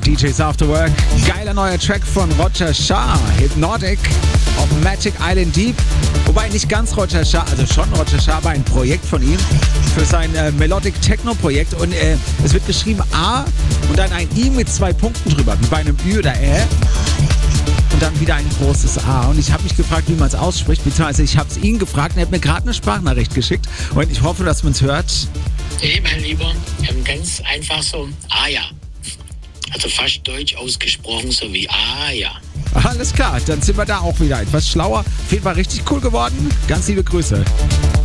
DJs After Work. Geiler neuer Track von Roger Shah, Hypnotic auf Magic Island Deep. Wobei nicht ganz Roger Shah, also schon Roger Shah, aber ein Projekt von ihm für sein Melodic Techno Projekt. Und es wird geschrieben A und dann ein I mit 2 Punkten drüber, wie bei einem Ü oder Ä. Und dann wieder ein großes A. Und ich habe mich gefragt, wie man es ausspricht, beziehungsweise ich habe es ihn gefragt und er hat mir gerade eine Sprachnachricht geschickt. Und ich hoffe, dass man es hört. Hey, mein Lieber, ganz einfach so, ja. Also fast deutsch ausgesprochen, so wie ja. Alles klar, dann sind wir da auch wieder etwas schlauer. Auf jeden Fall richtig cool geworden. Ganz liebe Grüße.